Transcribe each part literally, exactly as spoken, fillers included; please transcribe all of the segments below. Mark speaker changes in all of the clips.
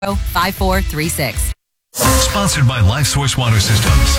Speaker 1: five four three six.
Speaker 2: Sponsored by LifeSource Water Systems.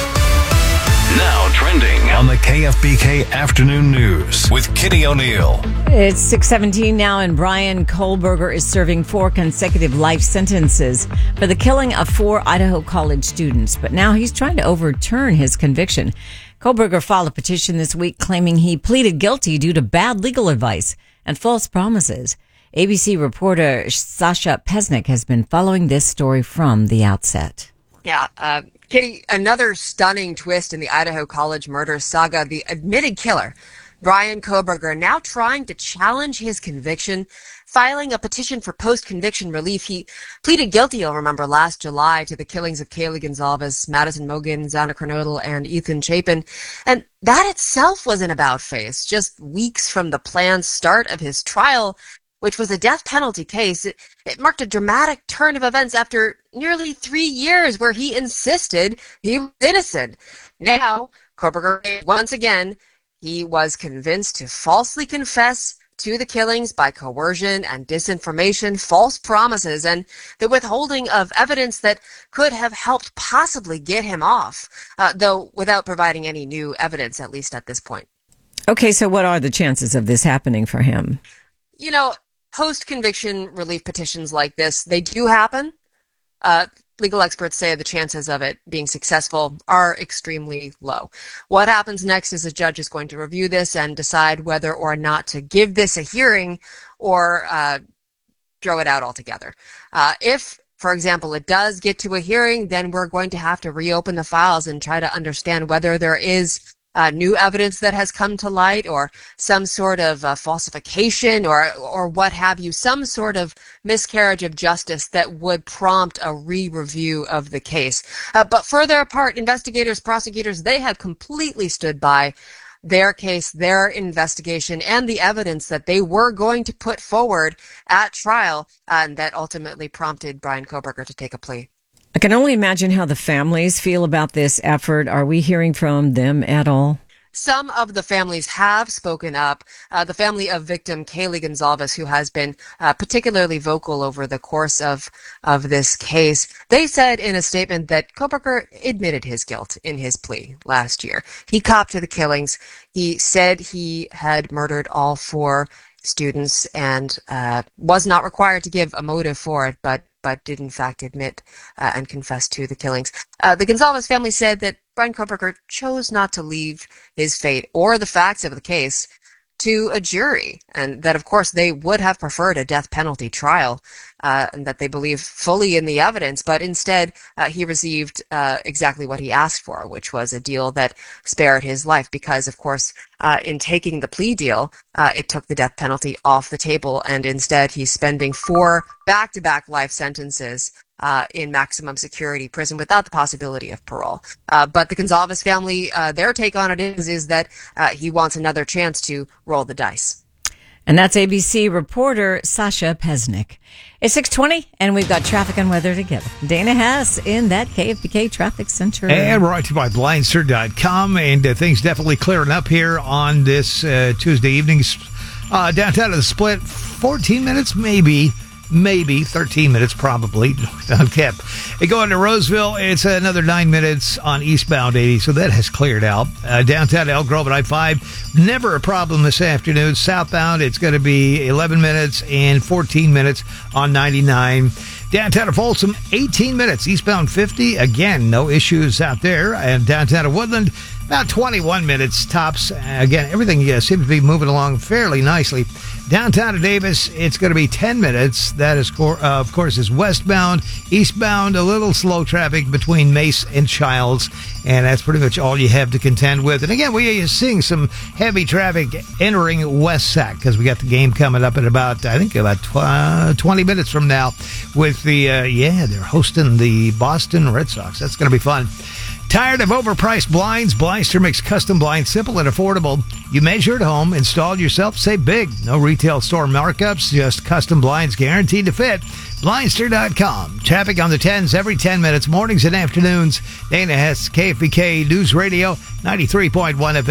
Speaker 2: Now trending on the K F B K Afternoon News with Kitty O'Neill.
Speaker 3: It's six seventeen now, and Bryan Kohberger is serving four consecutive life sentences for the killing of four Idaho College students. But now he's trying to overturn his conviction. Kohberger filed a petition this week claiming he pleaded guilty due to bad legal advice and false promises. A B C reporter Sasha Pesnick has been following this story from the outset.
Speaker 4: Yeah, uh, Kitty, another stunning twist in the Idaho College murder saga. The admitted killer, Bryan Kohberger, now trying to challenge his conviction, filing a petition for post-conviction relief. He pleaded guilty, you'll remember, last July to the killings of Kaylee Goncalves, Madison Mogen, Xana Kernodle, and Ethan Chapin. And that itself was an about-face. Just weeks from the planned start of his trial, which was a death penalty case, it, it marked a dramatic turn of events after nearly three years where he insisted he was innocent. Now, Kohberger, once again, he was convinced to falsely confess to the killings by coercion and disinformation, false promises, and the withholding of evidence that could have helped possibly get him off, uh, though without providing any new evidence, at least at this point.
Speaker 3: Okay, so what are the chances of this happening for him?
Speaker 4: You know, post-conviction relief petitions like this, they do happen. Uh, legal experts say the chances of it being successful are extremely low. What happens next is a judge is going to review this and decide whether or not to give this a hearing or uh, throw it out altogether. Uh, if, for example, it does get to a hearing, then we're going to have to reopen the files and try to understand whether there is Uh, new evidence that has come to light, or some sort of uh, falsification, or or what have you, some sort of miscarriage of justice that would prompt a re-review of the case. Uh, but further apart, investigators, prosecutors, they have completely stood by their case, their investigation, and the evidence that they were going to put forward at trial, uh, and that ultimately prompted Bryan Kohberger to take a plea.
Speaker 3: I can only imagine how the families feel about this effort. Are we hearing from them at all?
Speaker 4: Some of the families have spoken up. Uh, the family of victim Kaylee Goncalves, who has been uh, particularly vocal over the course of, of this case, they said in a statement that Kohberger admitted his guilt in his plea last year. He copped to the killings. He said he had murdered all four students and uh, was not required to give a motive for it, but but did in fact admit uh, and confess to the killings. Uh, the Goncalves family said that Bryan Kohberger chose not to leave his fate or the facts of the case to a jury, and that, of course, they would have preferred a death penalty trial, uh, and that they believe fully in the evidence, but instead uh, he received uh, exactly what he asked for, which was a deal that spared his life, because, of course, uh, in taking the plea deal, uh, it took the death penalty off the table, and instead he's spending four back-to-back life sentences Uh, in maximum security prison without the possibility of parole. Uh, but the Goncalves family, uh, their take on it is, is that uh, he wants another chance to roll the dice.
Speaker 3: And that's A B C reporter Sasha Pesnick. It's six twenty, and we've got traffic and weather together. Dana Hess in that K F B K traffic center.
Speaker 5: And brought to you by Blindster dot com. And uh, things definitely clearing up here on this uh, Tuesday evening. Uh, downtown of the Split, fourteen minutes maybe. Maybe thirteen minutes, probably. Okay. Going to Roseville, it's another nine minutes on eastbound eighty, so that has cleared out. Uh, downtown Elk Grove at I five, never a problem this afternoon. Southbound, it's going to be eleven minutes and fourteen minutes on ninety-nine. Downtown of Folsom, eighteen minutes. Eastbound fifty, again, no issues out there. And downtown of Woodland, about twenty-one minutes tops. Again, everything uh, seems to be moving along fairly nicely. Downtown of Davis, it's going to be ten minutes. That, is, uh, of course, is westbound. Eastbound, a little slow traffic between Mace and Childs. And that's pretty much all you have to contend with. And again, we are seeing some heavy traffic entering West Sac because we got the game coming up in about, I think, about tw- twenty minutes from now with the, uh, yeah, they're hosting the Boston Red Sox. That's going to be fun. Tired of overpriced blinds? Blindster makes custom blinds simple and affordable. You measure at home, install yourself, save big. No retail store markups, just custom blinds guaranteed to fit. Blindster dot com. Traffic on the tens every ten minutes, mornings and afternoons. Dana Hess, K F B K News Radio, ninety-three point one F M,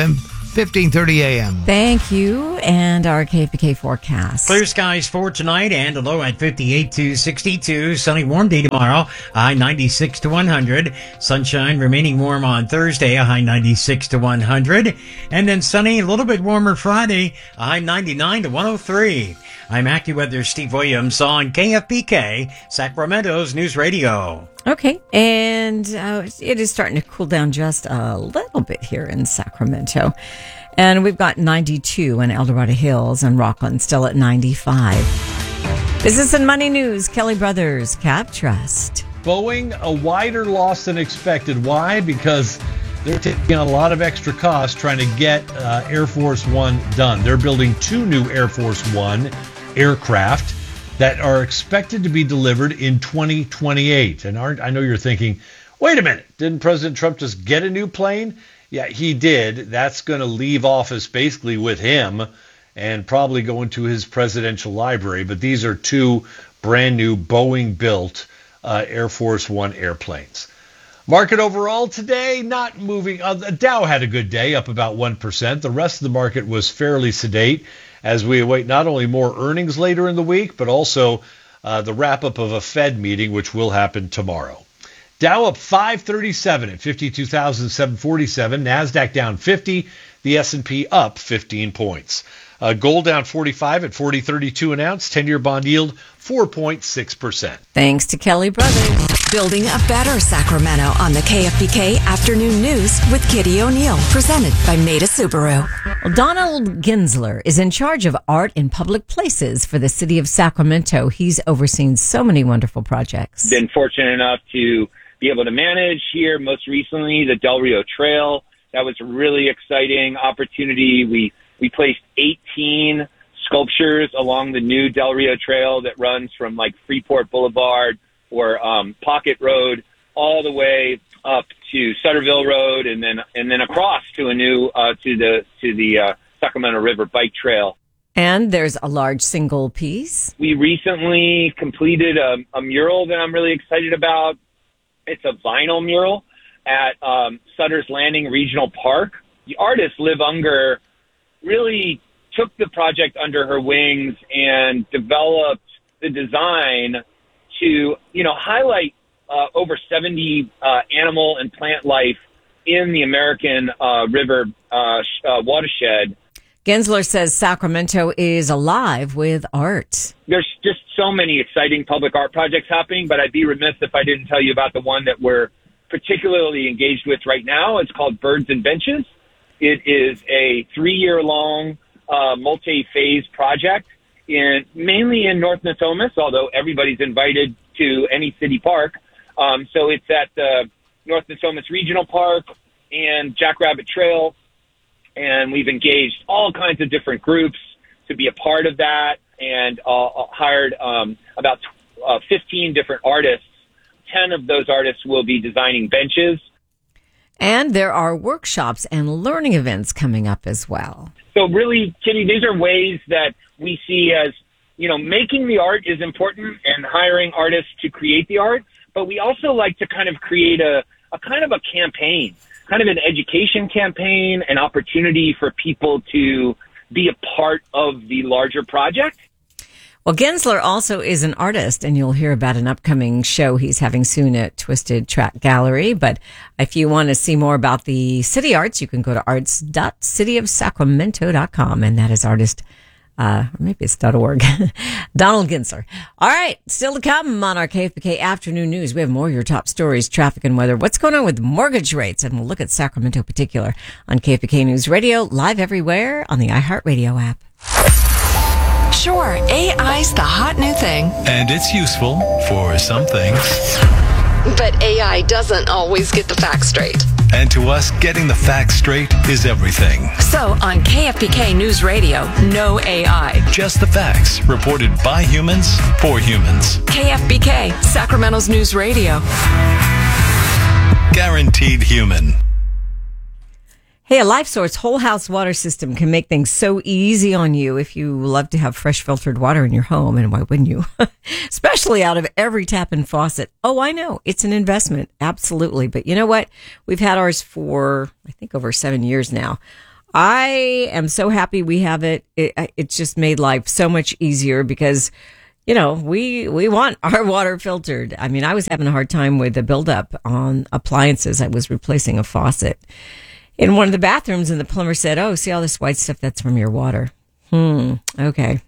Speaker 5: fifteen thirty a.m.
Speaker 3: Thank you. And our K F B K forecast.
Speaker 6: Clear skies for tonight and a low at fifty-eight to sixty-two. Sunny, warm day tomorrow, a high ninety-six to one hundred. Sunshine remaining warm on Thursday, a high ninety-six to one hundred. And then sunny, a little bit warmer Friday, a high ninety-nine to one oh three. I'm AccuWeather Steve Williams on K F B K, Sacramento's News Radio.
Speaker 3: Okay, and uh, it is starting to cool down just a little bit here in Sacramento. And we've got ninety-two in El Dorado Hills and Rockland still at ninety-five. Business and money news, Kelly Brothers, Cap Trust.
Speaker 7: Boeing, a wider loss than expected. Why? Because they're taking on a lot of extra costs trying to get uh, Air Force One done. They're building two new Air Force One aircraft that are expected to be delivered in twenty twenty-eight. And aren't, I know you're thinking, wait a minute, didn't President Trump just get a new plane? Yeah, he did. That's going to leave office basically with him and probably go into his presidential library. But these are two brand new Boeing-built uh, Air Force One airplanes. Market overall today, not moving. Uh, the Dow had a good day, up about one percent. The rest of the market was fairly sedate as we await not only more earnings later in the week, but also uh, the wrap-up of a Fed meeting, which will happen tomorrow. Dow up five thirty-seven at fifty-two thousand seven hundred forty-seven. NASDAQ down fifty. The S and P up fifteen points. Uh, gold down forty-five at forty thirty-two an ounce. ten-year bond yield four point six percent.
Speaker 3: Thanks to Kelly Brothers.
Speaker 8: Building a better Sacramento on the K F B K Afternoon News with Kitty O'Neill, presented by Maida Subaru.
Speaker 3: Well, Donald Ginsler is in charge of art in public places for the city of Sacramento. He's overseen so many wonderful projects.
Speaker 9: Been fortunate enough to be able to manage here, most recently, the Del Rio Trail. That was a really exciting opportunity. We we placed eighteen sculptures along the new Del Rio Trail that runs from like Freeport Boulevard or um, Pocket Road all the way up to Sutterville Road, and then and then across to a new uh, to the to the uh, Sacramento River Bike Trail.
Speaker 3: And there's a large single piece.
Speaker 9: We recently completed a, a mural that I'm really excited about. It's a vinyl mural at um, Sutter's Landing Regional Park. The artist Liv Unger really took the project under her wings and developed the design to, you know, highlight uh, over seventy uh, animal and plant life in the American uh, River uh, sh- uh, watershed.
Speaker 3: Ginsler says Sacramento is alive with art.
Speaker 9: There's just so many exciting public art projects happening, but I'd be remiss if I didn't tell you about the one that we're particularly engaged with right now. It's called Birds and Benches. It is a three-year-long uh, multi-phase project, in mainly in North Nokomis, although everybody's invited to any city park. Um, so it's at the North Nokomis Regional Park and Jackrabbit Trail, and we've engaged all kinds of different groups to be a part of that, and uh, hired um, about uh, fifteen different artists. ten of those artists will be designing benches.
Speaker 3: And there are workshops and learning events coming up as well.
Speaker 9: So really, Kitty, these are ways that we see as, you know, making the art is important and hiring artists to create the art, but we also like to kind of create a, a kind of a campaign, kind of an education campaign, an opportunity for people to be a part of the larger project.
Speaker 3: Well, Ginsler also is an artist, and you'll hear about an upcoming show he's having soon at Twisted Track Gallery. But if you want to see more about the city arts, you can go to arts dot city of sacramento dot com, and that is artist, uh, maybe it's .org. Donald Ginsler. All right, still to come on our K F B K Afternoon News. We have more of your top stories, traffic and weather. What's going on with mortgage rates? And we'll look at Sacramento in particular on K F B K News Radio, live everywhere on the iHeartRadio app.
Speaker 8: Sure, A I's the hot new thing.
Speaker 2: And it's useful for some things.
Speaker 8: But A I doesn't always get the facts straight.
Speaker 2: And to us, getting the facts straight is everything.
Speaker 8: So on K F B K News Radio, no A I.
Speaker 2: Just the facts, reported by humans, for humans.
Speaker 8: K F B K, Sacramento's News Radio.
Speaker 2: Guaranteed human.
Speaker 3: Hey, a LifeSource whole house water system can make things so easy on you if you love to have fresh filtered water in your home, and why wouldn't you? Especially out of every tap and faucet. Oh, I know. It's an investment. Absolutely. But you know what? We've had ours for, I think, over seven years now. I am so happy we have it. it. It's just made life so much easier because, you know, we we want our water filtered. I mean, I was having a hard time with the buildup on appliances. I was replacing a faucet in one of the bathrooms, and the plumber said, "Oh, see all this white stuff? That's from your water." Hmm. Okay.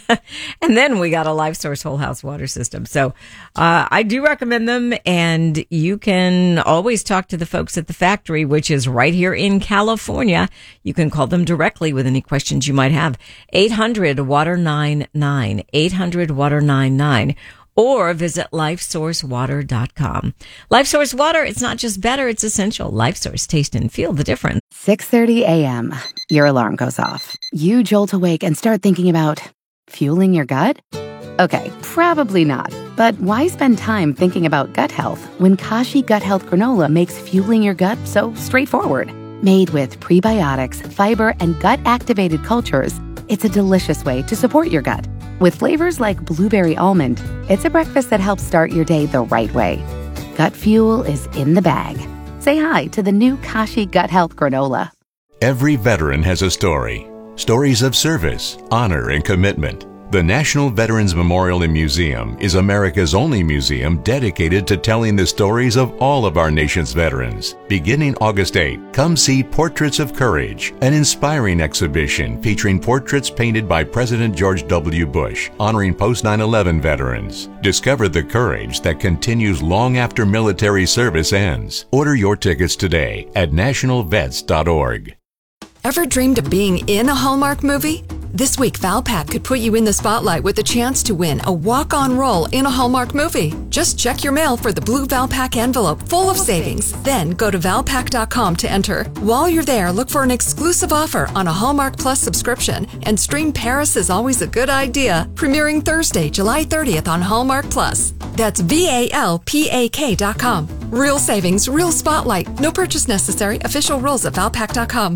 Speaker 3: And then we got a LifeSource whole house water system. So uh, I do recommend them, and you can always talk to the folks at the factory, which is right here in California. You can call them directly with any questions you might have. eight hundred water ninety-nine, eight hundred water ninety-nine. Or visit lifesource water dot com. LifeSource Water, it's not just better, it's essential. LifeSource, taste and feel the difference.
Speaker 10: six thirty a.m. Your alarm goes off. You jolt awake and start thinking about fueling your gut? Okay, probably not. But why spend time thinking about gut health when Kashi Gut Health Granola makes fueling your gut so straightforward? Made with prebiotics, fiber, and gut-activated cultures, it's a delicious way to support your gut. With flavors like blueberry almond, it's a breakfast that helps start your day the right way. Gut fuel is in the bag. Say hi to the new Kashi Gut Health Granola.
Speaker 11: Every veteran has a story. Stories of service, honor, and commitment. The National Veterans Memorial and Museum is America's only museum dedicated to telling the stories of all of our nation's veterans. Beginning August eighth, come see Portraits of Courage, an inspiring exhibition featuring portraits painted by President George W. Bush, honoring post nine eleven veterans. Discover the courage that continues long after military service ends. Order your tickets today at national vets dot org.
Speaker 8: Ever dreamed of being in a Hallmark movie? This week, Valpak could put you in the spotlight with the chance to win a walk-on role in a Hallmark movie. Just check your mail for the blue Valpak envelope full of savings. Then go to valpak dot com to enter. While you're there, look for an exclusive offer on a Hallmark Plus subscription and stream Paris is Always a Good Idea, premiering Thursday, July thirtieth on Hallmark Plus. That's V A L P A K dot com. Real savings, real spotlight. No purchase necessary. Official rules at valpak dot com.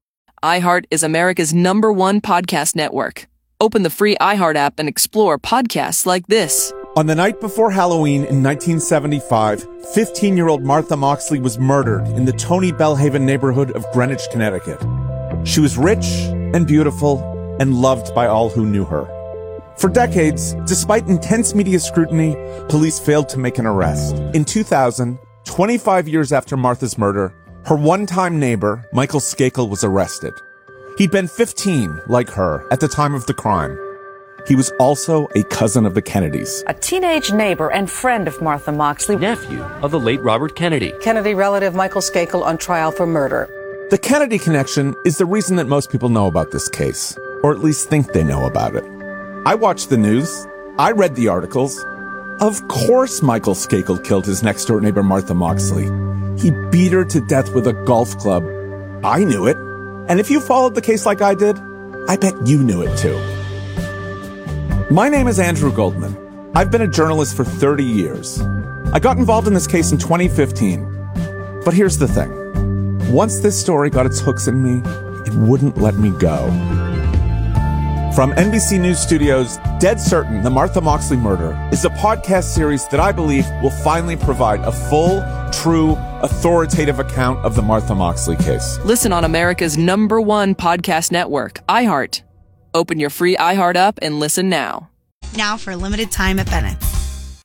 Speaker 12: iHeart is America's number one podcast network. Open the free iHeart app and explore podcasts like this.
Speaker 13: On the night before Halloween in nineteen seventy-five, fifteen-year-old Martha Moxley was murdered in the Tony Bellhaven neighborhood of Greenwich, Connecticut. She was rich and beautiful and loved by all who knew her. For decades, despite intense media scrutiny, police failed to make an arrest. In two thousand, twenty-five years after Martha's murder, her one-time neighbor, Michael Skakel, was arrested. He'd been fifteen, like her, at the time of the crime. He was also a cousin of the Kennedys.
Speaker 14: A teenage neighbor and friend of Martha Moxley.
Speaker 15: Nephew of the late Robert Kennedy.
Speaker 14: Kennedy relative Michael Skakel on trial for murder.
Speaker 13: The Kennedy connection is the reason that most people know about this case, or at least think they know about it. I watched the news. I read the articles. Of course Michael Skakel killed his next-door neighbor Martha Moxley. He beat her to death with a golf club. I knew it. And if you followed the case like I did, I bet you knew it too. My name is Andrew Goldman. I've been a journalist for thirty years. I got involved in this case in twenty fifteen. But here's the thing. Once this story got its hooks in me, it wouldn't let me go. From N B C News Studios, Dead Certain, The Martha Moxley Murder is a podcast series that I believe will finally provide a full, true, authoritative account of the Martha Moxley case.
Speaker 12: Listen on America's number one podcast network, iHeart. Open your free iHeart app and listen now.
Speaker 16: Now for a limited time at Bennett's.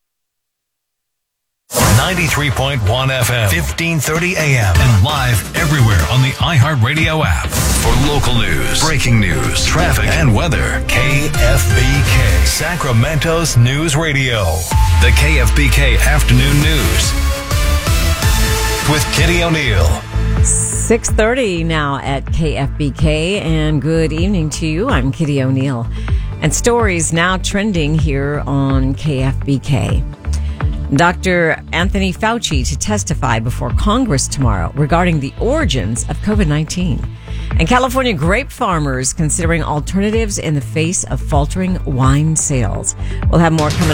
Speaker 2: ninety-three point one F M, fifteen thirty A M, and live everywhere on the iHeartRadio app. For local news, breaking news, traffic, and weather, K F B K, Sacramento's News Radio. The K F B K Afternoon News with Kitty O'Neill.
Speaker 3: six thirty now at K F B K, and good evening to you. I'm Kitty O'Neill. And stories now trending here on K F B K. Doctor Anthony Fauci to testify before Congress tomorrow regarding the origins of COVID nineteen. And California grape farmers considering alternatives in the face of faltering wine sales. We'll have more coming up.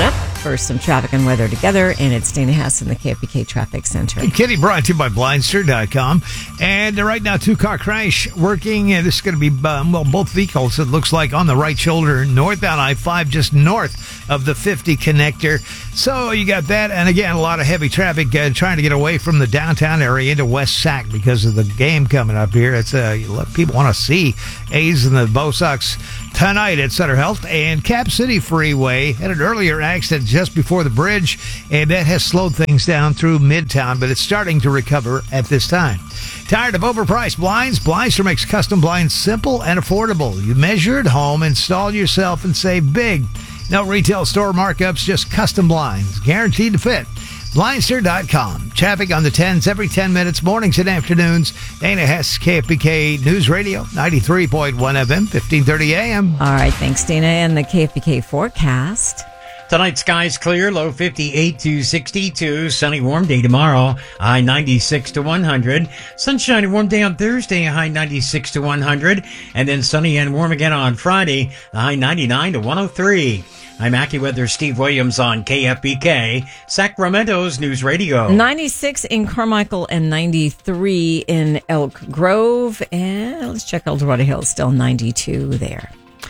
Speaker 3: for some traffic and weather together, and it's Dana Hess in the K F B K Traffic Center.
Speaker 5: Hey, Kitty, brought to you by Blindster dot com. And right now, two-car crash working. And this is going to be, um, well, both vehicles, it looks like, on the right shoulder, northbound I five, just north of the fifty connector. So you got that. And again, a lot of heavy traffic uh, trying to get away from the downtown area into West Sac because of the game coming up here. It's uh, people want to see A's and the Bo Sox tonight at Sutter Health. And Cap City Freeway had an earlier accident just before the bridge, and that has slowed things down through Midtown, but it's starting to recover at this time. Tired of overpriced blinds? Blindster makes custom blinds simple and affordable. You measure at home, install yourself, and save big. No retail store markups, just custom blinds, guaranteed to fit. Blindster dot com. Traffic on the tens every ten minutes, mornings and afternoons. Dana Hess, K F B K News Radio, ninety-three point one F M, fifteen thirty A M.
Speaker 3: All right, thanks, Dana. And the K F B K forecast.
Speaker 6: Tonight, skies clear, low fifty-eight to sixty-two. Sunny, warm day tomorrow, high ninety-six to one hundred. Sunshine and warm day on Thursday, high ninety-six to one hundred. And then sunny and warm again on Friday, high ninety-nine to one oh three. I'm AccuWeather Steve Williams on K F B K, Sacramento's News Radio.
Speaker 3: ninety-six in Carmichael and ninety-three in Elk Grove. And let's check El Dorado Hills, still ninety-two there.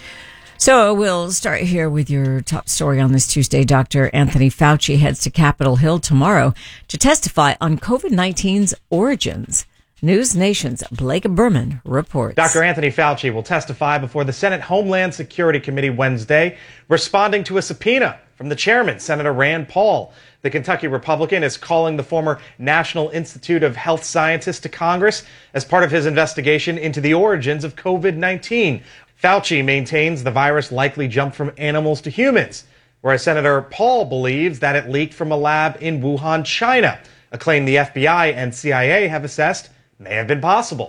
Speaker 3: So we'll start here with your top story on this Tuesday. Doctor Anthony Fauci heads to Capitol Hill tomorrow to testify on COVID nineteen's origins. News Nation's Blake Berman reports.
Speaker 17: Doctor Anthony Fauci will testify before the Senate Homeland Security Committee Wednesday, responding to a subpoena from the chairman, Senator Rand Paul. The Kentucky Republican is calling the former National Institute of Health scientist to Congress as part of his investigation into the origins of COVID nineteen. Fauci maintains the virus likely jumped from animals to humans, whereas Senator Paul believes that it leaked from a lab in Wuhan, China, a claim the F B I and C I A have assessed may have been possible.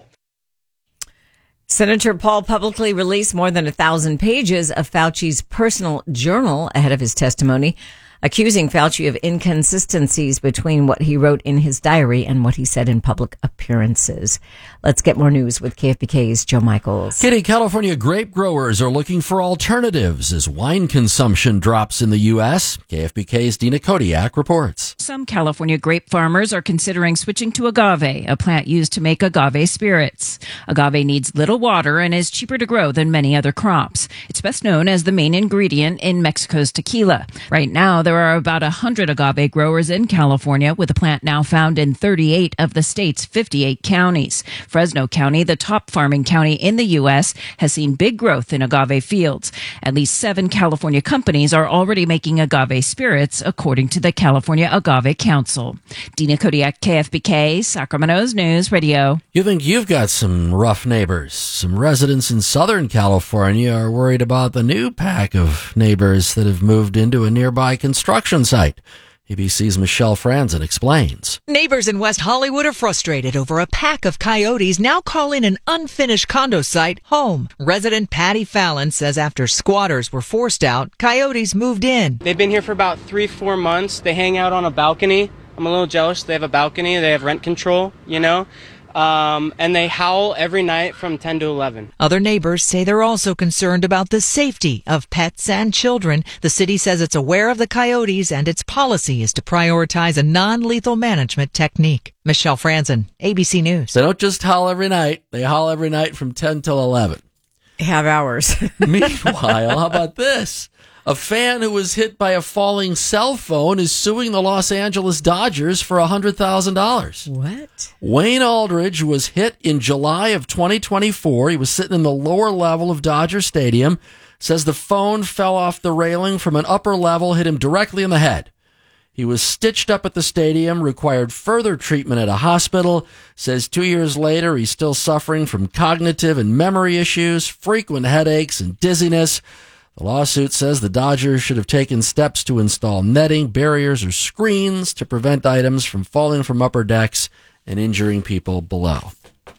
Speaker 3: Senator Paul publicly released more than a thousand pages of Fauci's personal journal ahead of his testimony, accusing Fauci of inconsistencies between what he wrote in his diary and what he said in public appearances. Let's get more news with K F B K's Joe Michaels.
Speaker 18: Kitty, California grape growers are looking for alternatives as wine consumption drops in the U S. K F B K's Dina Kodiak reports.
Speaker 19: Some California grape farmers are considering switching to agave, a plant used to make agave spirits. Agave needs little water and is cheaper to grow than many other crops. It's best known as the main ingredient in Mexico's tequila. Right now, there are about one hundred agave growers in California, with the plant now found in thirty-eight of the state's fifty-eight counties. Fresno County, the top farming county in the U S, has seen big growth in agave fields. At least seven California companies are already making agave spirits, according to the California Agave Council. Dina Kodiak, K F B K, Sacramento's News Radio.
Speaker 18: You think you've got some rough neighbors? Some residents in Southern California are worried about the new pack of neighbors that have moved into a nearby construction site. A B C's Michelle Franzen explains.
Speaker 20: Neighbors in West Hollywood are frustrated over a pack of coyotes now calling an unfinished condo site home. Resident Patty Fallon says after squatters were forced out, coyotes moved in.
Speaker 21: They've been here for about three, four months. They hang out on a balcony. I'm a little jealous. They have a balcony. They have rent control, you know. Um, and they howl every night from ten to eleven.
Speaker 20: Other neighbors say they're also concerned about the safety of pets and children. The city says it's aware of the coyotes and its policy is to prioritize a non-lethal management technique. Michelle Franzen, A B C News.
Speaker 18: They don't just howl every night. They howl every night from ten till eleven.
Speaker 3: Have hours.
Speaker 18: Meanwhile, how about this? A fan who was hit by a falling cell phone is suing the Los Angeles Dodgers for one hundred thousand dollars.
Speaker 3: What?
Speaker 18: Wayne Aldridge was hit in July of twenty twenty-four. He was sitting in the lower level of Dodger Stadium. Says the phone fell off the railing from an upper level, hit him directly in the head. He was stitched up at the stadium, required further treatment at a hospital. Says two years later, he's still suffering from cognitive and memory issues, frequent headaches, and dizziness. The lawsuit says the Dodgers should have taken steps to install netting, barriers, or screens to prevent items from falling from upper decks and injuring people below.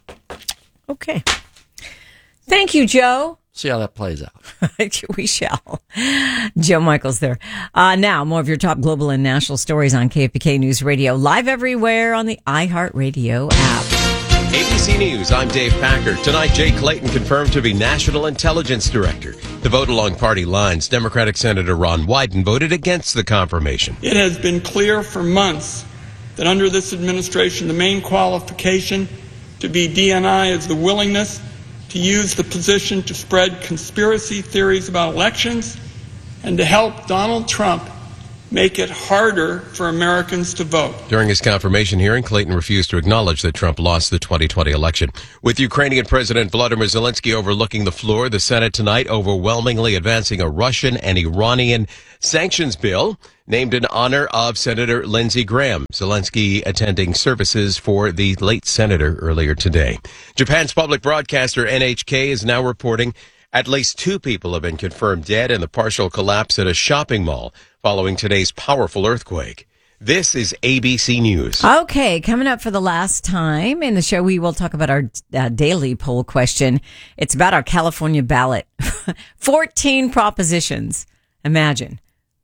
Speaker 3: Okay. Thank you, Joe.
Speaker 18: See how that plays out.
Speaker 3: We shall. Joe Michaels there. Uh, now, more of your top global and national stories on K F B K News Radio, live everywhere on the iHeartRadio app.
Speaker 1: A B C News, I'm Dave Packer. Tonight, Jay Clayton confirmed to be National Intelligence Director. To vote along party lines, Democratic Senator Ron Wyden voted against the confirmation.
Speaker 22: It has been clear for months that under this administration, the main qualification to be D N I is the willingness to use the position to spread conspiracy theories about elections and to help Donald Trump make it harder for Americans to vote.
Speaker 1: During his confirmation hearing, Clayton refused to acknowledge that Trump lost the twenty twenty election. With Ukrainian President Volodymyr Zelensky overlooking the floor, the Senate tonight overwhelmingly advancing a Russian and Iranian sanctions bill named in honor of Senator Lindsey Graham. Zelensky attending services for the late senator earlier today. Japan's public broadcaster N H K is now reporting at least two people have been confirmed dead in the partial collapse at a shopping mall following today's powerful earthquake. This is A B C News.
Speaker 3: Okay, coming up for the last time in the show, we will talk about our uh, daily poll question. It's about our California ballot. fourteen propositions. Imagine.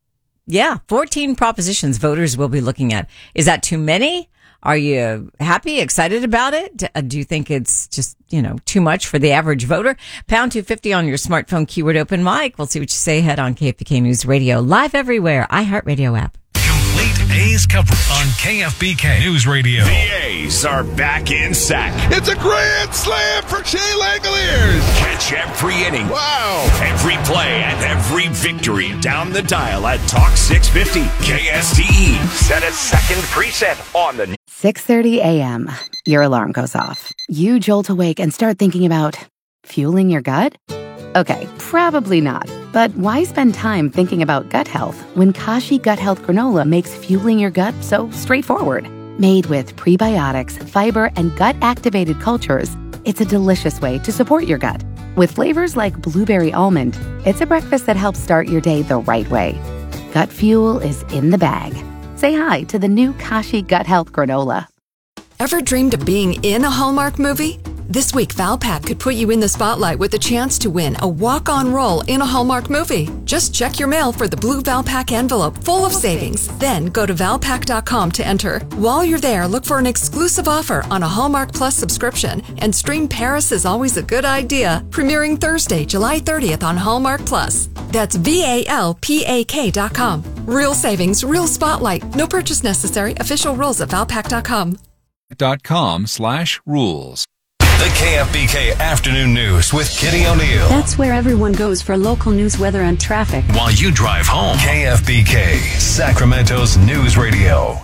Speaker 3: Yeah, fourteen propositions voters will be looking at. Is that too many? Are you happy, excited about it? Do you think it's just, you know, too much for the average voter? Pound two fifty on your smartphone, keyword open mic. We'll see what you say ahead on K F B K News Radio, live everywhere, iHeartRadio app.
Speaker 2: Complete A's coverage on K F B K News Radio.
Speaker 23: The A's are back in sack. It's a grand slam for Shea Langoliers. Catch every inning. Wow. Every play and every victory down the dial at Talk six fifty. K S T E. Set a second preset on the
Speaker 10: six thirty a.m. Your alarm goes off. You jolt awake and start thinking about fueling your gut? Okay, probably not. But why spend time thinking about gut health when Kashi Gut Health Granola makes fueling your gut so straightforward? Made with prebiotics, fiber, and gut-activated cultures, it's a delicious way to support your gut. With flavors like blueberry almond, it's a breakfast that helps start your day the right way. Gut fuel is in the bag. Say hi to the new Kashi Gut Health Granola.
Speaker 8: Ever dreamed of being in a Hallmark movie? This week, Valpak could put you in the spotlight with a chance to win a walk-on role in a Hallmark movie. Just check your mail for the blue Valpak envelope full of savings. Then go to valpak dot com to enter. While you're there, look for an exclusive offer on a Hallmark Plus subscription and stream Paris is Always a Good Idea, premiering Thursday, July thirtieth on Hallmark Plus. That's V A L P A K dot com. Real savings, real spotlight. No purchase necessary. Official rules at valpak dot com.
Speaker 24: Dot com slash rules.
Speaker 2: The K F B K Afternoon News with Kitty O'Neill.
Speaker 25: That's where everyone goes for local news, weather, and traffic.
Speaker 2: While you drive home, K F B K, Sacramento's news radio.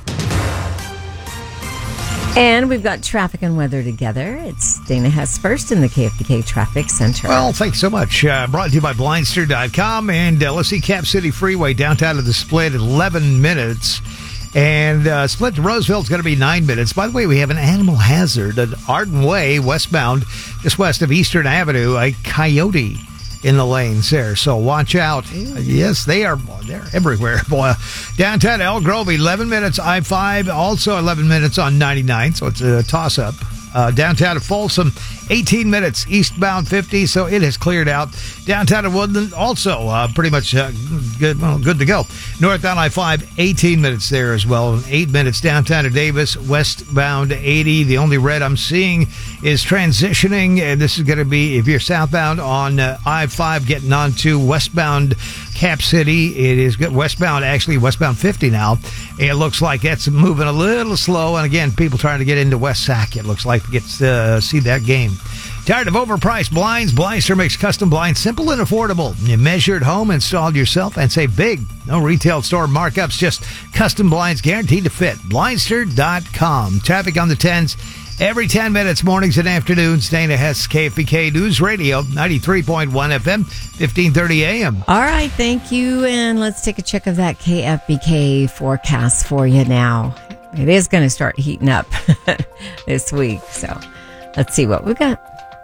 Speaker 3: And we've got traffic and weather together. It's Dana Hess first in the K F B K Traffic Center.
Speaker 5: Well, thanks so much. Uh, brought to you by Blindster dot com. And uh, let's see, Cap City Freeway downtown to the Split, eleven minutes. And uh, Split to Roseville is going to be nine minutes. By the way, we have an animal hazard at Arden Way, westbound, just west of Eastern Avenue, a coyote in the lanes there. So watch out. Yes, they are they're everywhere. Boy, downtown Elk Grove, eleven minutes. I five, also eleven minutes on ninety-nine, so it's a toss-up. Uh, downtown to Folsom, eighteen minutes, eastbound fifty, so it has cleared out. Downtown to Woodland, also uh, pretty much uh, good, well, good to go. Northbound I five, eighteen minutes there as well, and eight minutes downtown to Davis, westbound eighty. The only red I'm seeing is transitioning, and this is going to be if you're southbound on uh, I five, getting on to westbound Cap City. It is good. Westbound, actually, westbound fifty now. It looks like that's moving a little slow, and again, people trying to get into West Sac, it looks like, to get to uh, see that game. Tired of overpriced blinds? Blindster makes custom blinds simple and affordable. You measure at home, install yourself, and save big. No retail store markups, just custom blinds guaranteed to fit. Blindster dot com. Traffic on the tens every ten minutes, mornings and afternoons. Dana Hess, K F B K News Radio, ninety-three point one F M, fifteen thirty A M.
Speaker 3: All right, thank you. And let's take a check of that K F B K forecast for you now. It is going to start heating up this week. So let's see what we got.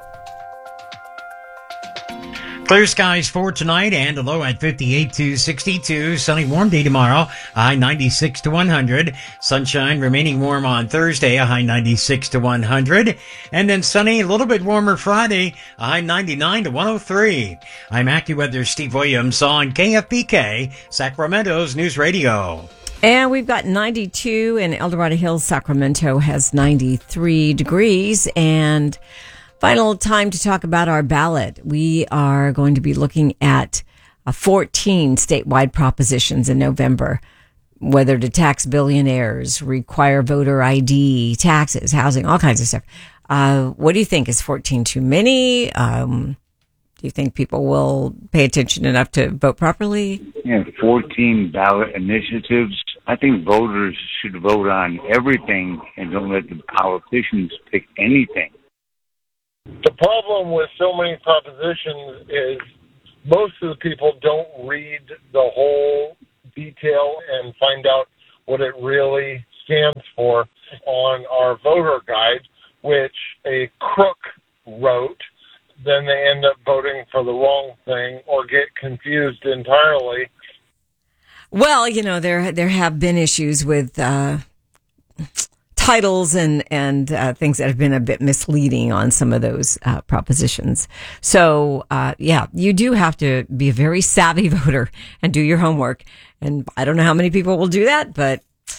Speaker 6: Clear skies for tonight and a low at fifty-eight to sixty-two. Sunny, warm day tomorrow, a high ninety-six to one hundred. Sunshine remaining warm on Thursday, a high ninety-six to one hundred. And then sunny, a little bit warmer Friday, a high ninety-nine to one oh three. I'm AccuWeather Steve Williams on K F B K, Sacramento's News Radio.
Speaker 3: And we've got ninety-two in El Dorado Hills. Sacramento has ninety-three degrees. And final time to talk about our ballot. We are going to be looking at uh, fourteen statewide propositions in November. Whether to tax billionaires, require voter I D, taxes, housing, all kinds of stuff. Uh, what do you think? Is fourteen too many? Um, do you think people will pay attention enough to vote properly?
Speaker 4: Yeah, fourteen ballot initiatives. I think voters should vote on everything and don't let the politicians pick anything.
Speaker 7: The problem with so many propositions is most of the people don't read the whole detail and find out what it really stands for on our voter guide, which a crook wrote. Then they end up voting for the wrong thing or get confused entirely.
Speaker 3: Well, you know, there there have been issues with uh, titles and and uh, things that have been a bit misleading on some of those uh, propositions. So, uh, yeah, you do have to be a very savvy voter and do your homework. And I don't know how many people will do that, but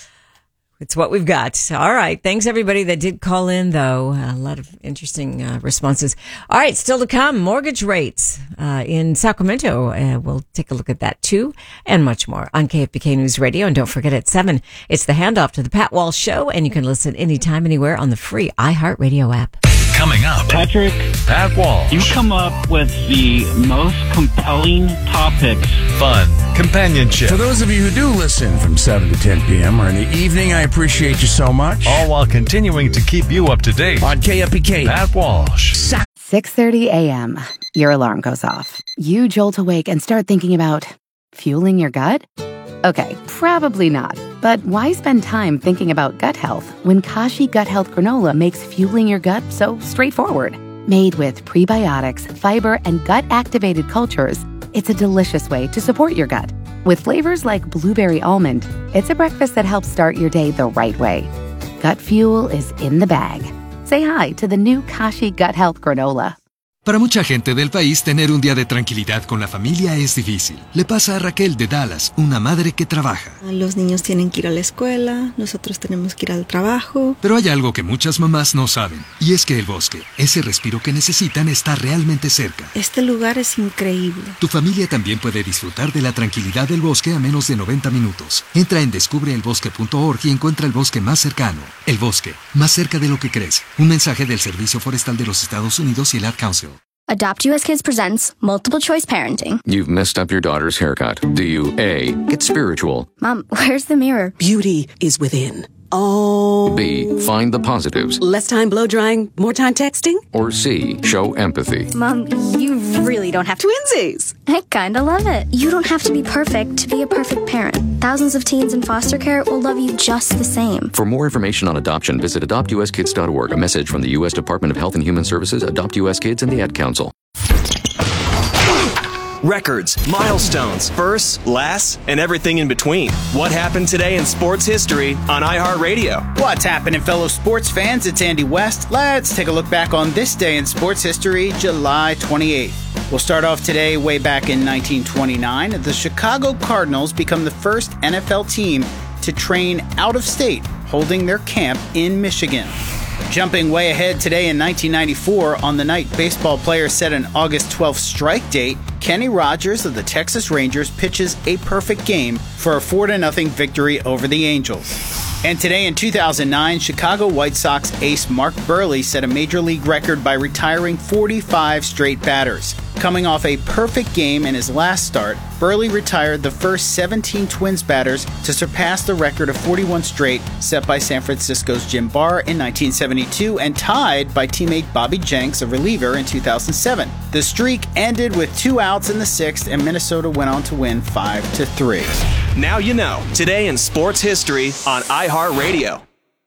Speaker 3: it's what we've got. All right. Thanks, everybody that did call in, though. A lot of interesting uh, responses. All right. Still to come, mortgage rates uh, in Sacramento. Uh, we'll take a look at that, too, and much more on K F B K News Radio. And don't forget, at seven, it's the handoff to the Pat Walsh Show, and you can listen anytime, anywhere on the free iHeartRadio app.
Speaker 24: Coming up,
Speaker 9: Patrick,
Speaker 24: Pat Walsh.
Speaker 9: You come up with the most compelling topics.
Speaker 24: Fun, companionship.
Speaker 11: For those of you who do listen from seven to ten p.m. or in the evening, I appreciate you so much.
Speaker 24: All while continuing to keep you up to date.
Speaker 11: On K F B K.
Speaker 24: Pat Walsh.
Speaker 10: six thirty a.m. Your alarm goes off. You jolt awake and start thinking about fueling your gut? Okay, probably not. But why spend time thinking about gut health when Kashi Gut Health Granola makes fueling your gut so straightforward? Made with prebiotics, fiber, and gut-activated cultures, it's a delicious way to support your gut. With flavors like blueberry almond, it's a breakfast that helps start your day the right way. Gut fuel is in the bag. Say hi to the new Kashi Gut Health Granola.
Speaker 15: Para mucha gente del país, tener un día de tranquilidad con la familia es difícil. Le pasa a Raquel de Dallas, una madre que trabaja.
Speaker 26: Los niños tienen que ir a la escuela, nosotros tenemos que ir al trabajo.
Speaker 15: Pero hay algo que muchas mamás no saben, y es que el bosque, ese respiro que necesitan, está realmente cerca.
Speaker 26: Este lugar es increíble.
Speaker 15: Tu familia también puede disfrutar de la tranquilidad del bosque a menos de noventa minutos. Entra en descubre el bosque punto org y encuentra el bosque más cercano. El bosque, más cerca de lo que crees. Un mensaje del Servicio Forestal de los Estados Unidos y el Ad Council.
Speaker 27: Adopt U S Kids presents Multiple Choice Parenting.
Speaker 28: You've messed up your daughter's haircut. Do you A, get spiritual?
Speaker 27: Mom, where's the mirror?
Speaker 29: Beauty is within. Oh.
Speaker 28: B, find the positives.
Speaker 29: Less time blow drying, more time texting?
Speaker 28: Or C, show empathy.
Speaker 27: Mom, you really don't have to.
Speaker 29: Twinsies!
Speaker 27: I kinda love it. You don't have to be perfect to be a perfect parent. Thousands of teens in foster care will love you just the same.
Speaker 28: For more information on adoption, visit adopt u s kids dot org. A message from the U S Department of Health and Human Services, Adopt U S Kids, and the Ad Council.
Speaker 30: Records, milestones, firsts, lasts, and everything in between. What happened today in sports history on iHeartRadio?
Speaker 31: What's happening, fellow sports fans? It's Andy West. Let's take a look back on this day in sports history, July twenty-eighth. We'll start off today way back in nineteen twenty-nine. The Chicago Cardinals become the first N F L team to train out of state, holding their camp in Michigan. Jumping way ahead today in nineteen ninety-four, on the night baseball players set an August twelfth strike date, Kenny Rogers of the Texas Rangers pitches a perfect game for a four to nothing victory over the Angels. And today in two thousand nine, Chicago White Sox ace Mark Buehrle set a major league record by retiring forty-five straight batters. Coming off a perfect game in his last start, Buehrle retired the first seventeen Twins batters to surpass the record of forty-one straight set by San Francisco's Jim Barr in nineteen seventy-two and tied by teammate Bobby Jenks, a reliever, in two thousand seven. The streak ended with two outs in the sixth, and Minnesota went on to win five to three.
Speaker 30: Now you know. Today in sports history on iHeartRadio.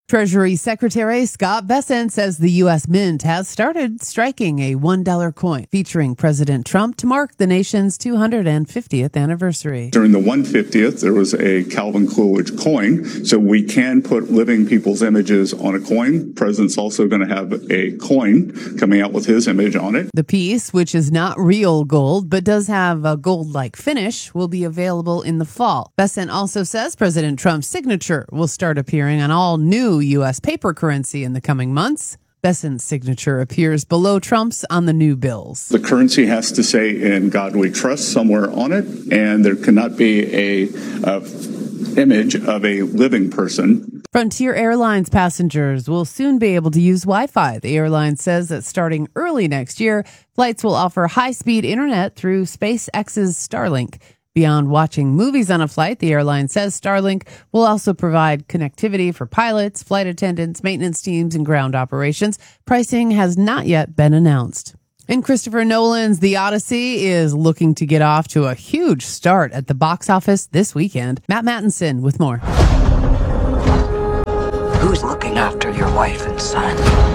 Speaker 1: Treasury Secretary Scott Bessent says the U S Mint has started striking a one dollar coin featuring President Trump to mark the nation's two hundred fiftieth anniversary.
Speaker 12: During the one hundred fiftieth, there was a Calvin Coolidge coin, so we can put living people's images on a coin. The president's also going to have a coin coming out with his image on it.
Speaker 1: The piece, which is not real gold but does have a gold-like finish, will be available in the fall. Bessent also says President Trump's signature will start appearing on all new U S paper currency in the coming months. Bessent's signature appears below Trump's on the new bills.
Speaker 12: The currency has to say "In God We Trust" somewhere on it, and there cannot be a, a image of a living person.
Speaker 1: Frontier Airlines passengers will soon be able to use Wi-Fi. The airline says that starting early next year, flights will offer high-speed internet through SpaceX's Starlink. Beyond watching movies on a flight, the airline says Starlink will also provide connectivity for pilots, flight attendants, maintenance teams, and ground operations. Pricing has not yet been announced. And Christopher Nolan's The Odyssey is looking to get off to a huge start at the box office this weekend. Matt Mattinson with more.
Speaker 13: Who's looking after your wife and son?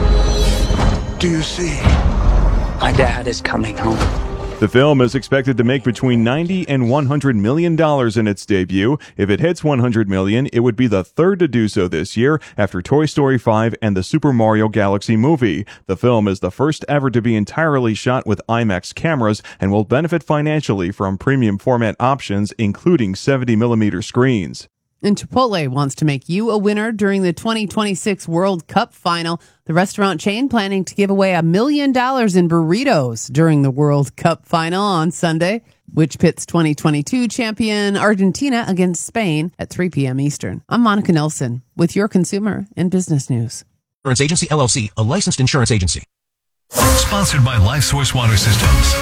Speaker 14: Do you see?
Speaker 13: My dad is coming home.
Speaker 14: The film is expected to make between ninety and one hundred million dollars in its debut. If it hits one hundred million, it would be the third to do so this year after Toy Story five and the Super Mario Galaxy movie. The film is the first ever to be entirely shot with IMAX cameras and will benefit financially from premium format options, including seventy millimeter screens.
Speaker 1: And Chipotle wants to make you a winner during the twenty twenty-six World Cup final. The restaurant chain planning to give away a million dollars in burritos during the World Cup final on Sunday, which pits twenty twenty-two champion Argentina against Spain at three p.m. Eastern. I'm Monica Nelson with your consumer and business news.
Speaker 16: Insurance Agency, L L C, a licensed insurance agency.
Speaker 2: Sponsored by LifeSource Water Systems.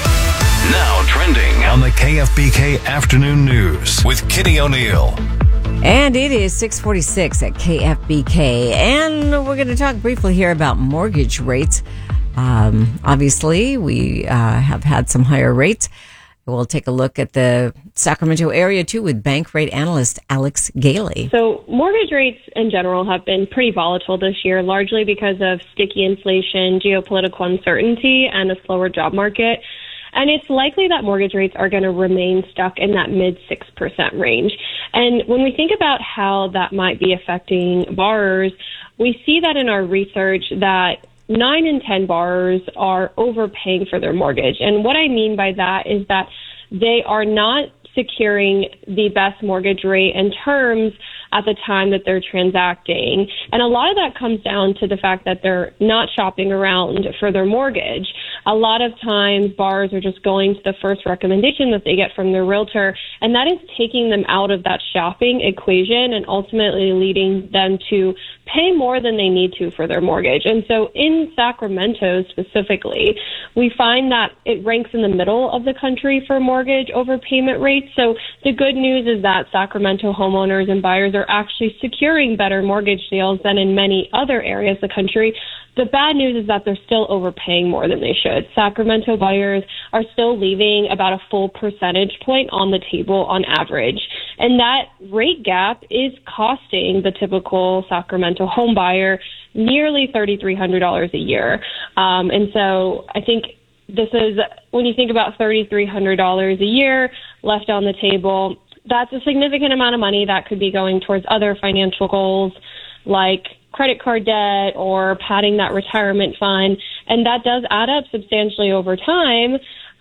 Speaker 2: Now trending on the K F B K Afternoon News with Kitty O'Neill.
Speaker 3: And it is six forty-six at K F B K, and we're going to talk briefly here about mortgage rates. Um, obviously, we uh, have had some higher rates. We'll take a look at the Sacramento area, too, with bank rate analyst Alex Gailey.
Speaker 17: So mortgage rates in general have been pretty volatile this year, largely because of sticky inflation, geopolitical uncertainty, and a slower job market. And it's likely that mortgage rates are going to remain stuck in that mid six percent range. And when we think about how that might be affecting borrowers, we see that in our research that nine in ten borrowers are overpaying for their mortgage. And what I mean by that is that they are not securing the best mortgage rate and terms at the time that they're transacting. And a lot of that comes down to the fact that they're not shopping around for their mortgage. A lot of times borrowers are just going to the first recommendation that they get from their realtor, and that is taking them out of that shopping equation and ultimately leading them to pay more than they need to for their mortgage. And so in Sacramento specifically, we find that it ranks in the middle of the country for mortgage overpayment rates. So the good news is that Sacramento homeowners and buyers are actually securing better mortgage deals than in many other areas of the country. The bad news is that they're still overpaying more than they should. Sacramento buyers are still leaving about a full percentage point on the table on average. And that rate gap is costing the typical Sacramento home buyer nearly three thousand three hundred dollars a year. Um, and so I think this is, when you think about three thousand three hundred dollars a year left on the table, that's a significant amount of money that could be going towards other financial goals like credit card debt or padding that retirement fund. And that does add up substantially over time.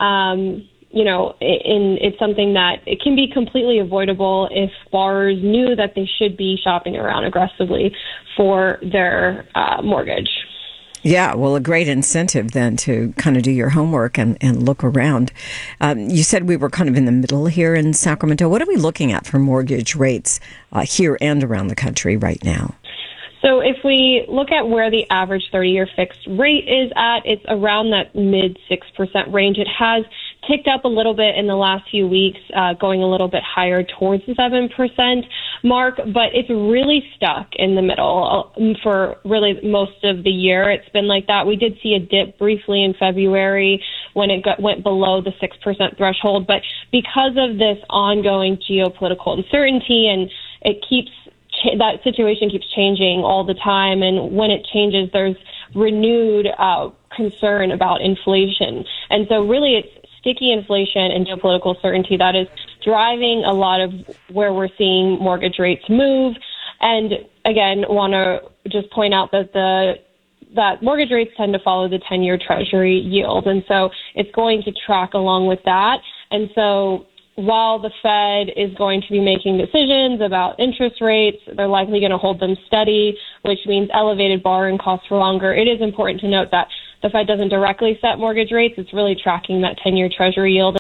Speaker 17: Um, you know, in, it's something that it can be completely avoidable if borrowers knew that they should be shopping around aggressively for their uh, mortgage.
Speaker 3: Yeah, well, a great incentive then to kind of do your homework and, and look around. Um, you said we were kind of in the middle here in Sacramento. What are we looking at for mortgage rates uh, here and around the country right now?
Speaker 17: So if we look at where the average thirty-year fixed rate is at, it's around that mid six percent range. It has ticked up a little bit in the last few weeks, uh, going a little bit higher towards the seven percent mark, but it's really stuck in the middle for really most of the year. It's been like that. We did see a dip briefly in February when it got, went below the six percent threshold, but because of this ongoing geopolitical uncertainty and it keeps cha- that situation keeps changing all the time. And when it changes, there's renewed uh, concern about inflation. And so really it's sticky inflation and geopolitical certainty that is driving a lot of where we're seeing mortgage rates move. And again, want to just point out that the that mortgage rates tend to follow the ten-year Treasury yield. And so it's going to track along with that. And so while the Fed is going to be making decisions about interest rates, they're likely going to hold them steady, which means elevated borrowing costs for longer. It is important to note that the Fed doesn't directly set mortgage rates. It's really tracking that ten-year Treasury yield.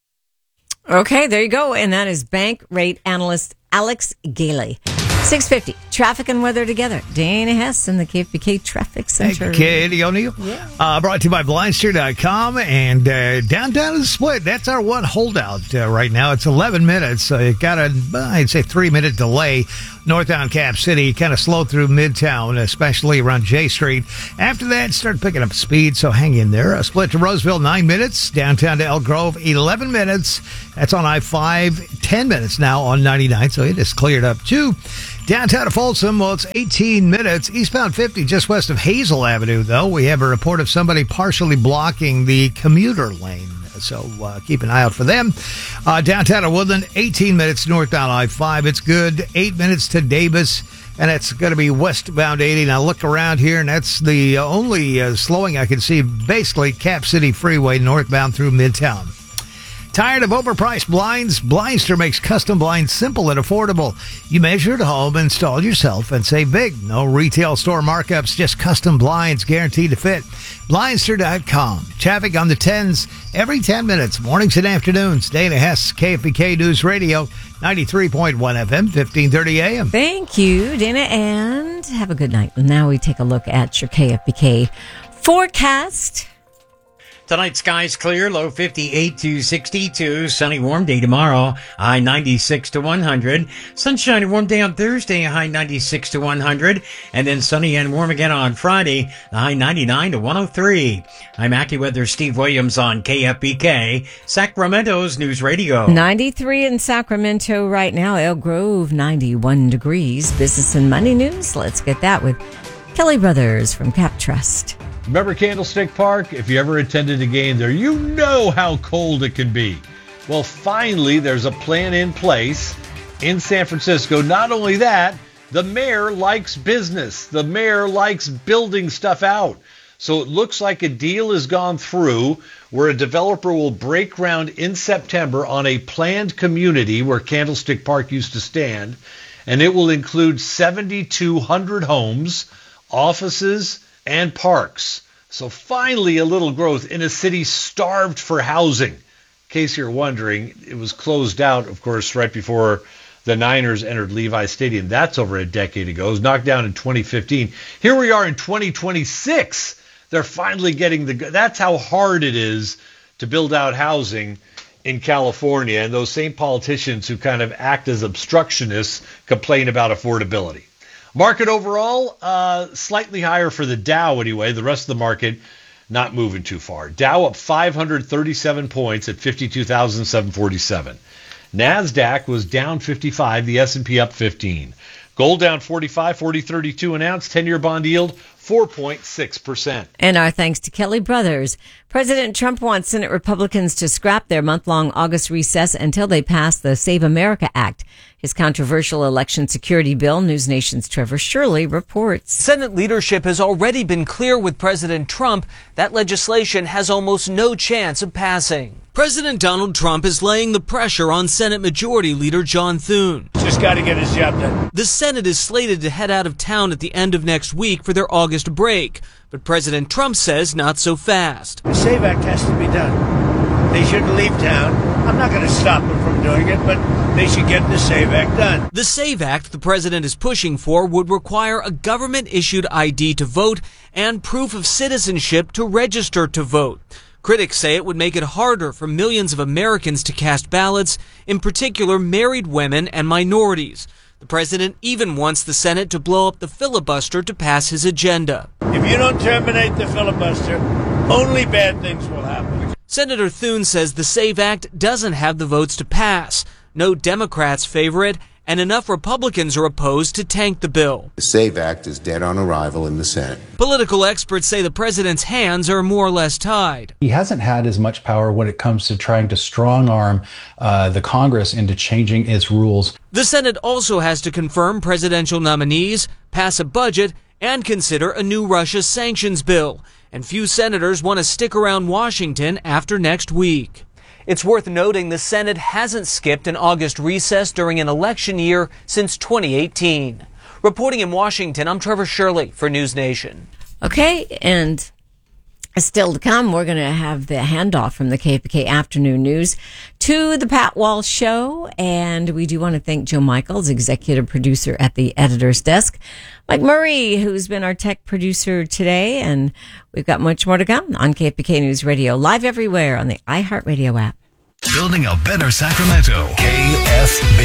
Speaker 3: Okay, there you go. And that is bank rate analyst Alex Gailey. six fifty, traffic and weather together. Dana Hess in the K F B K Traffic Center.
Speaker 4: Hey, Katie O'Neill. Yeah. Uh, brought to you by Blindster dot com and uh, downtown is split. That's our one holdout uh, right now. It's eleven minutes. So you got a, I'd say, three-minute delay. Northbound Cap City, kind of slow through Midtown, especially around J Street. After that, start picking up speed, so hang in there. A split to Roseville, nine minutes. Downtown to Elk Grove, eleven minutes. That's on I five, ten minutes now on ninety-nine, so it is cleared up too. Downtown to Folsom, well, it's eighteen minutes. Eastbound fifty, just west of Hazel Avenue, though. We have a report of somebody partially blocking the commuter lane. So uh, keep an eye out for them. Uh, downtown to Woodland, eighteen minutes northbound I five. It's good. eight minutes to Davis, and it's going to be westbound eighty. Now look around here, and that's the only uh, slowing I can see. Basically, Cap City Freeway northbound through Midtown. Tired of overpriced blinds? Blindster makes custom blinds simple and affordable. You measure at home, install yourself, and save big. No retail store markups, just custom blinds guaranteed to fit. Blindster dot com. Traffic on the tens every ten minutes, mornings and afternoons. Dana Hess, K F B K News Radio, ninety-three point one F M, fifteen thirty A M.
Speaker 3: Thank you, Dana, and have a good night. Now we take a look at your K F B K forecast.
Speaker 5: Tonight, skies clear, low fifty-eight to sixty-two. Sunny, warm day tomorrow, high ninety-six to one hundred. Sunshiny, warm day on Thursday, high ninety-six to one hundred. And then sunny and warm again on Friday, the high ninety-nine to one oh three. I'm AccuWeather Steve Williams on K F B K, Sacramento's News Radio.
Speaker 3: ninety-three in Sacramento right now. Elk Grove, ninety-one degrees. Business and Money News. Let's get that with Kelly Brothers from Cap Trust.
Speaker 6: Remember Candlestick Park? If you ever attended a game there, you know how cold it can be. Well, finally, there's a plan in place in San Francisco. Not only that, the mayor likes business. The mayor likes building stuff out. So it looks like a deal has gone through where a developer will break ground in September on a planned community where Candlestick Park used to stand, and it will include seventy-two hundred homes, offices, and parks. So finally a little growth in a city starved for housing. In case you're wondering, it was closed out, of course, right before the Niners entered Levi Stadium. That's over a decade ago. It was knocked down in twenty fifteen. Here we are in twenty twenty-six. They're finally getting the... That's how hard it is to build out housing in California. And those same politicians who kind of act as obstructionists complain about affordability. Market overall, uh, slightly higher for the Dow anyway. The rest of the market not moving too far. Dow up five hundred thirty-seven points at fifty-two thousand seven hundred forty-seven. NASDAQ was down fifty-five, the S and P up fifteen. Gold down forty-five, forty thirty-two an ounce, ten-year bond yield four point six percent.
Speaker 3: And our thanks to Kelly Brothers. President Trump wants Senate Republicans to scrap their month-long August recess until they pass the Save America Act. His controversial election security bill, News Nation's Trevor Shirley reports.
Speaker 8: Senate leadership has already been clear with President Trump that legislation has almost no chance of passing. President Donald Trump is laying the pressure on Senate Majority Leader John Thune.
Speaker 18: Just got to get his job done.
Speaker 8: The Senate is slated to head out of town at the end of next week for their August break, but President Trump says not so fast.
Speaker 18: The SAVE Act has to be done. They shouldn't leave town. I'm not going to stop them from doing it, but they should get the SAVE Act done.
Speaker 8: The SAVE Act the president is pushing for would require a government-issued I D to vote and proof of citizenship to register to vote. Critics say it would make it harder for millions of Americans to cast ballots, in particular married women and minorities. The president even wants the Senate to blow up the filibuster to pass his agenda.
Speaker 18: If you don't terminate the filibuster, only bad things will happen.
Speaker 8: Senator Thune says the SAVE Act doesn't have the votes to pass. No Democrats favor it, and enough Republicans are opposed to tank the bill.
Speaker 7: The SAVE Act is dead on arrival in the Senate.
Speaker 8: Political experts say the president's hands are more or less tied.
Speaker 9: He hasn't had as much power when it comes to trying to strong-arm uh, the Congress into changing its rules.
Speaker 8: The Senate also has to confirm presidential nominees, pass a budget, and consider a new Russia sanctions bill. And few senators want to stick around Washington after next week. It's worth noting the Senate hasn't skipped an August recess during an election year since twenty eighteen. Reporting in Washington, I'm Trevor Shirley for News Nation.
Speaker 3: Okay, and still to come, we're going to have the handoff from the K F B K Afternoon News to the Pat Walsh Show. And we do want to thank Joe Michaels, executive producer at the editor's desk, Mike Murray, who's been our tech producer today. And we've got much more to come on K F B K News Radio, live everywhere on the iHeartRadio app.
Speaker 2: Building a better Sacramento. K F B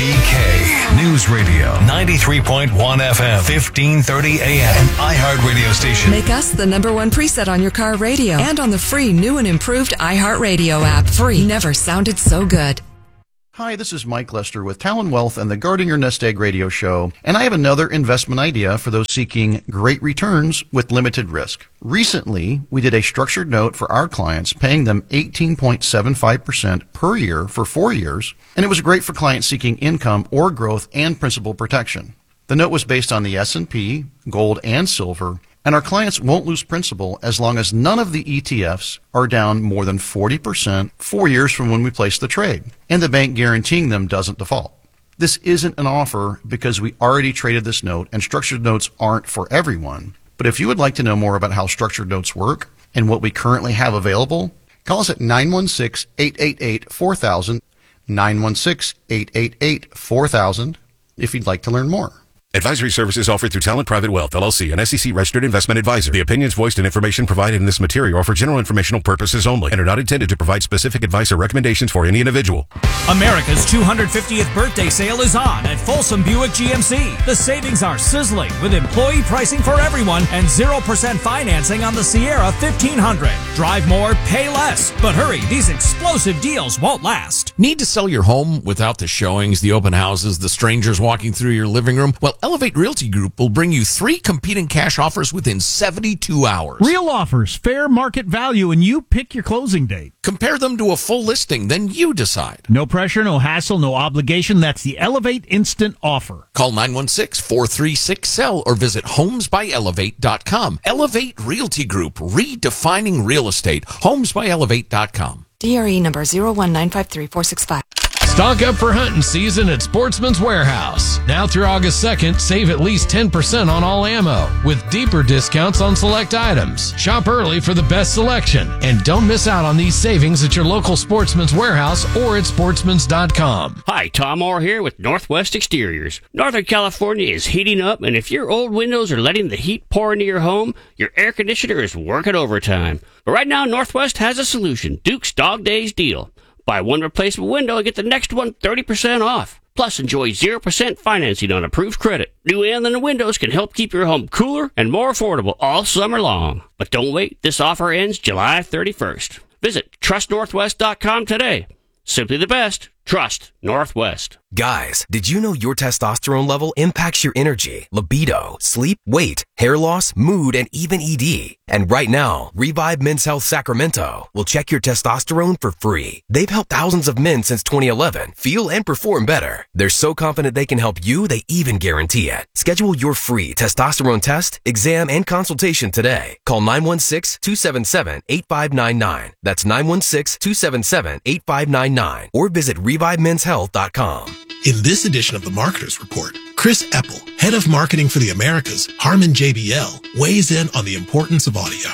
Speaker 2: K News Radio. ninety-three point one F M. fifteen thirty A M. An iHeartRadio station.
Speaker 10: Make us the number one preset on your car radio and on the free new and improved iHeartRadio app. Free. Never sounded so good.
Speaker 11: Hi, this is Mike Lester with Talon Wealth and the Guarding Your Nest Egg radio show, and I have another investment idea for those seeking great returns with limited risk. Recently, we did a structured note for our clients, paying them eighteen point seven five percent per year for four years, and it was great for clients seeking income or growth and principal protection. The note was based on the S and P, gold, and silver, and our clients won't lose principal as long as none of the E T Fs are down more than forty percent four years from when we place the trade, and the bank guaranteeing them doesn't default. This isn't an offer because we already traded this note, and structured notes aren't for everyone. But if you would like to know more about how structured notes work and what we currently have available, call us at nine one six, eight eight eight, four thousand, nine one six, eight eight eight, four thousand, if you'd like to learn more.
Speaker 19: Advisory services offered through Talent Private Wealth, L L C, an S E C-registered investment advisor. The opinions voiced and information provided in this material are for general informational purposes only and are not intended to provide specific advice or recommendations for any individual.
Speaker 20: America's two hundred fiftieth birthday sale is on at Folsom Buick G M C. The savings are sizzling with employee pricing for everyone and zero percent financing on the Sierra fifteen hundred. Drive more, pay less. But hurry, these explosive deals won't last.
Speaker 21: Need to sell your home without the showings, the open houses, the strangers walking through your living room? Well, Elevate Realty Group will bring you three competing cash offers within seventy-two hours.
Speaker 22: Real offers, fair market value, and you pick your closing date.
Speaker 21: Compare them to a full listing, then you decide.
Speaker 22: No pressure, no hassle, no obligation. That's the Elevate Instant Offer.
Speaker 21: Call nine one six, four three six, S E L L or visit homes by elevate dot com. Elevate Realty Group, redefining real estate. homes by elevate dot com.
Speaker 10: D R E number zero one nine five three four six five.
Speaker 23: Stock up for hunting season at Sportsman's Warehouse. Now through August second, save at least ten percent on all ammo, with deeper discounts on select items. Shop early for the best selection, and don't miss out on these savings at your local Sportsman's Warehouse or at sportsmans dot com.
Speaker 24: Hi, Tom Orr here with Northwest Exteriors. Northern California is heating up, and if your old windows are letting the heat pour into your home, your air conditioner is working overtime. But right now, Northwest has a solution, Duke's Dog Days deal. Buy one replacement window and get the next one thirty percent off. Plus, enjoy zero percent financing on approved credit. New Anlin Windows can help keep your home cooler and more affordable all summer long. But don't wait. This offer ends July thirty-first. Visit trust northwest dot com today. Simply the best. Trust Northwest.
Speaker 16: Guys, did you know your testosterone level impacts your energy, libido, sleep, weight, hair loss, mood, and even E D? And right now, Revive Men's Health Sacramento will check your testosterone for free. They've helped thousands of men since twenty eleven feel and perform better. They're so confident they can help you, they even guarantee it. Schedule your free testosterone test, exam, and consultation today. Call nine one six, two seven seven, eight five nine nine. That's nine one six, two seven seven, eight five nine nine. Or visit revive mens health dot com.
Speaker 25: In this edition of the Marketers Report, Chris Eppel, head of marketing for the Americas, Harman J B L, weighs in on the importance of audio.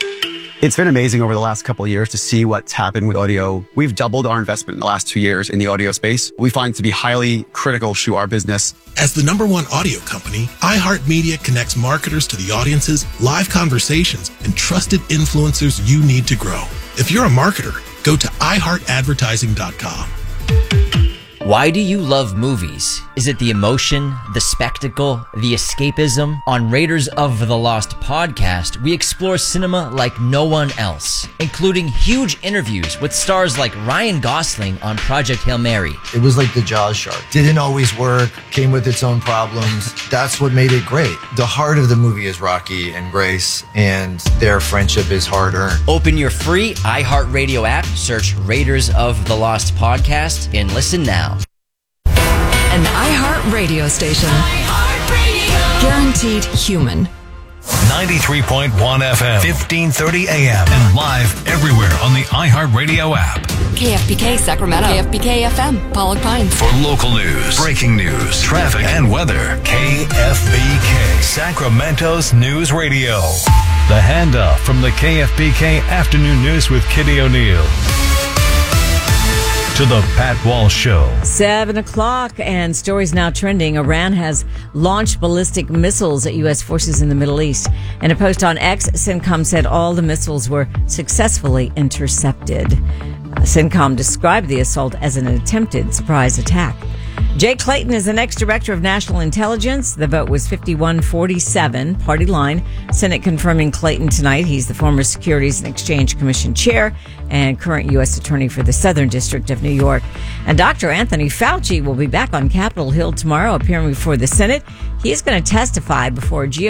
Speaker 32: It's been amazing over the last couple of years to see what's happened with audio. We've doubled our investment in the last two years in the audio space. We find it to be highly critical to our business.
Speaker 25: As the number one audio company, iHeartMedia connects marketers to the audiences, live conversations, and trusted influencers you need to grow. If you're a marketer, go to i heart advertising dot com.
Speaker 1: Why do you love movies? Is it the emotion, the spectacle, the escapism? On Raiders of the Lost podcast, we explore cinema like no one else, including huge interviews with stars like Ryan Gosling on Project Hail Mary.
Speaker 12: It was like the Jaws shark. Didn't always work, came with its own problems. That's what made it great. The heart of the movie is Rocky and Grace, and their friendship is hard-earned.
Speaker 1: Open your free iHeartRadio app, search Raiders of the Lost podcast, and listen now.
Speaker 10: An iHeart radio station. Guaranteed human.
Speaker 2: ninety-three point one F M, fifteen thirty A M, and live everywhere on the iHeartRadio app.
Speaker 10: K F B K Sacramento. K F B K F M, Pollock Pines.
Speaker 2: For local news, breaking news, traffic, and weather, K F B K, Sacramento's news radio. The handoff from the K F B K Afternoon News with Kitty O'Neill. To the Pat Walsh Show.
Speaker 3: Seven o'clock, and stories now trending. Iran has launched ballistic missiles at U S forces in the Middle East. In a post on X, CENTCOM said all the missiles were successfully intercepted. Uh, CENTCOM described the assault as an attempted surprise attack. Jay Clayton is the next director of national intelligence. The vote was fifty-one forty-seven, party line. Senate confirming Clayton tonight. He's the former Securities and Exchange Commission chair and current U S attorney for the Southern District of New York. And Doctor Anthony Fauci will be back on Capitol Hill tomorrow, appearing before the Senate. He is going to testify before G O P